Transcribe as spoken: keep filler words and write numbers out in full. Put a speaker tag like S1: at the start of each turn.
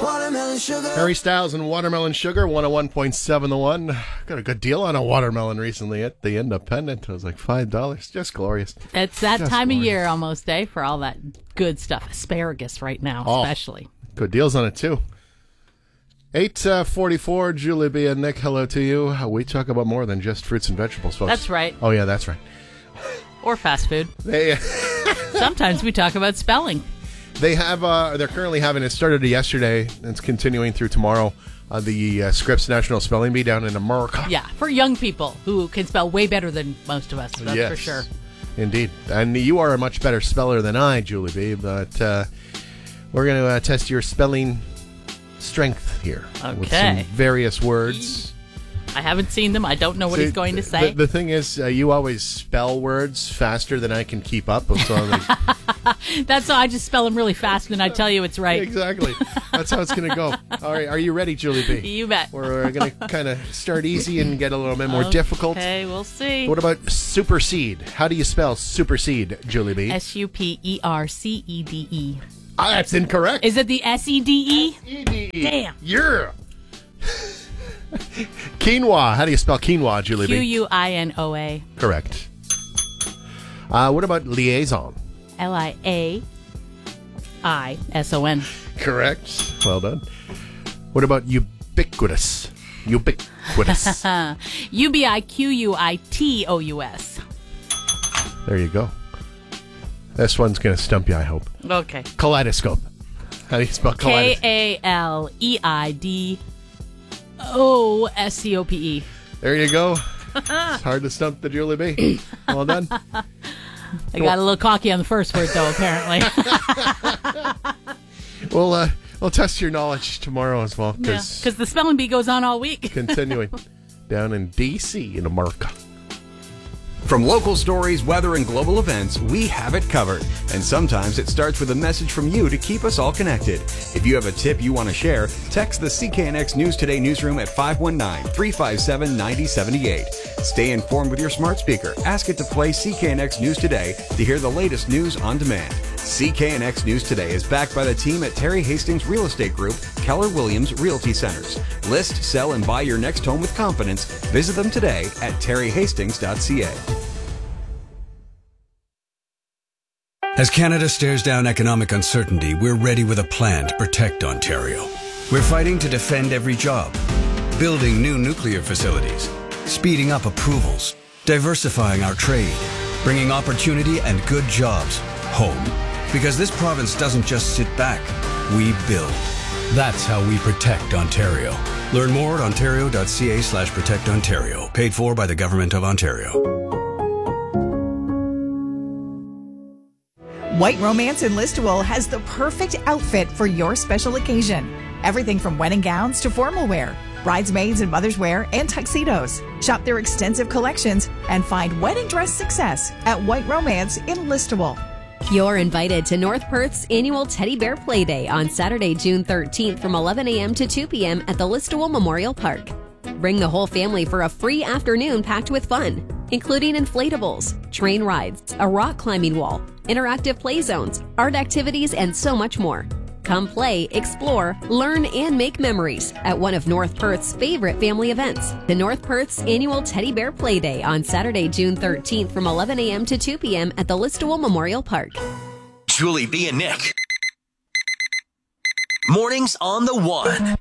S1: Watermelon sugar.
S2: Harry Styles and Watermelon Sugar, one oh one point seven The One. Got a good deal on a watermelon recently at the Independent. It was like five dollars. Just glorious.
S3: It's that
S2: Just
S3: time
S2: glorious.
S3: of year almost, eh, for all that good stuff. Asparagus right now,
S2: Oh.
S3: especially.
S2: Good deals on it, too. eight forty-four, Julie B. and Nick, hello to you. We talk about more than just fruits and vegetables, folks.
S3: That's right.
S2: Oh, yeah, that's right.
S3: Or fast food.
S2: They
S3: Sometimes we talk about spelling.
S2: they have, uh, they're currently having, it started yesterday, and it's continuing through tomorrow, uh, the uh, Scripps National Spelling Bee down in America.
S3: Yeah, for young people who can spell way better than most of us, that's
S2: Yes,
S3: for sure.
S2: Indeed. And you are a much better speller than I, Julie B., but uh, we're going to uh, test your spelling strength here with some
S3: Okay.
S2: various words.
S3: I haven't seen them. I don't know what
S2: See,
S3: he's going to
S2: the-
S3: say.
S2: The, the thing is, uh, you always spell words faster than I can keep up. So I'm like,
S3: That's how I just spell them really fast and I tell you it's right.
S2: exactly. That's how it's going to go. All right. Are you ready, Julie B.?
S3: You bet.
S2: We're going to kind of start easy and get a little bit more difficult.
S3: Okay, we'll see.
S2: What about supersede? How do you spell supersede, Julie B?
S3: S U P E R C E D E.
S2: Ah, that's incorrect.
S3: Is it the S E D E?
S2: E D E.
S3: Damn.
S2: Yeah. Quinoa. How do you spell quinoa, Julie
S3: Q
S2: B?
S3: U I N O A.
S2: Correct. Uh, what about liaison?
S3: L I A I S O N.
S2: Correct. Well done. What about ubiquitous? Ubiquitous.
S3: U B I Q U I T O U S.
S2: There you go. This one's going to stump you, I hope.
S3: Okay.
S2: Kaleidoscope. How do you spell
S3: K
S2: kaleidoscope?
S3: A L E I D O S C O P E.
S2: There you go. It's hard to stump the Julie B. Well done.
S3: I got a little cocky on the first word, though, apparently.
S2: We'll, uh, we'll test your knowledge tomorrow as well.
S3: Because
S2: Because
S3: the spelling bee goes on all week.
S2: continuing down in D C in America.
S4: From local stories, weather, and global events, we have it covered. And sometimes it starts with a message from you to keep us all connected. If you have a tip you want to share, text the C K N X News Today newsroom at five one nine, three five seven, nine zero seven eight. Stay informed with your smart speaker. Ask it to play C K N X News Today to hear the latest news on demand. C K N X News Today is backed by the team at Terry Hastings Real Estate Group, Keller Williams Realty Centers. List, sell, and buy your next home with confidence. Visit them today at terry hastings dot c a.
S5: As Canada stares down economic uncertainty, we're ready with a plan to protect Ontario. We're fighting to defend every job, building new nuclear facilities, speeding up approvals, diversifying our trade, bringing opportunity and good jobs home. Because this province doesn't just sit back, we build. That's how we protect Ontario. Learn more at ontario dot c a slash protect ontario. Paid for by the Government of Ontario.
S6: White Romance in Listowel has the perfect outfit for your special occasion. Everything from wedding gowns to formal wear, bridesmaids and mother's wear, and tuxedos. Shop their extensive collections and find wedding dress success at White Romance in Listowel.
S7: You're invited to North Perth's annual Teddy Bear Play Day on Saturday, June thirteenth from eleven a.m. to two p.m. at the Listowel Memorial Park. Bring the whole family for a free afternoon packed with fun, including inflatables, train rides, a rock climbing wall, interactive play zones, art activities, and so much more. Come play, explore, learn, and make memories at one of North Perth's favorite family events, the North Perth's annual Teddy Bear Play Day on Saturday, June thirteenth from eleven a.m. to two p.m. at the Listowel Memorial Park.
S8: Julie B. and Nick. Mornings on the One.